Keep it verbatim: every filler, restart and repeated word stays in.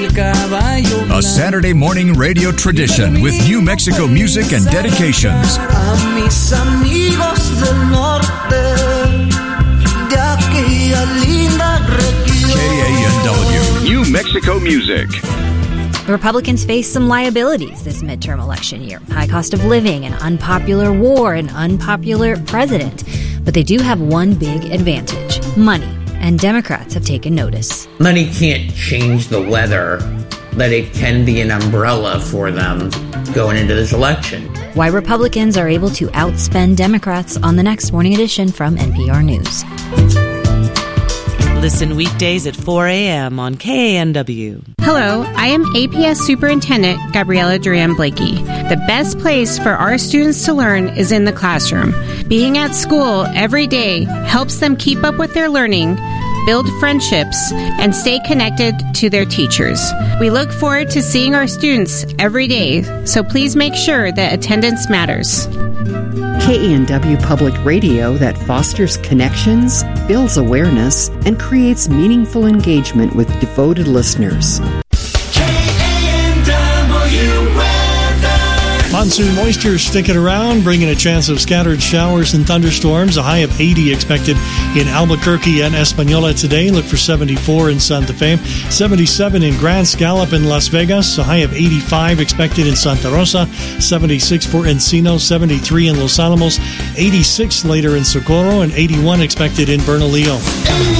A Saturday morning radio tradition with New Mexico music and dedications. K A N W, New Mexico music. Republicans face some liabilities this midterm election year. High cost of living, an unpopular war, an unpopular president. But they do have one big advantage: money. And Democrats have taken notice. Money can't change the weather, but it can be an umbrella for them going into this election. Why Republicans are able to outspend Democrats on the next Morning Edition from N P R News. Listen weekdays at four a.m. on K A N W. Hello, I am A P S Superintendent Gabriela Duran-Blakey. The best place for our students to learn is in the classroom. Being at school every day helps them keep up with their learning, build friendships, and stay connected to their teachers. We look forward to seeing our students every day, so please make sure that attendance matters. K A N W Public Radio that fosters connections, builds awareness, and creates meaningful engagement with devoted listeners. Monsoon moisture sticking around, bringing a chance of scattered showers and thunderstorms. A high of eighty expected in Albuquerque and Española today. Look for seventy-four in Santa Fe. seventy-seven in Grand Scallop in Las Vegas. A high of eighty-five expected in Santa Rosa. seventy-six for Encino. seventy-three in Los Alamos. eighty-six later in Socorro. And eighty-one expected in Bernalillo.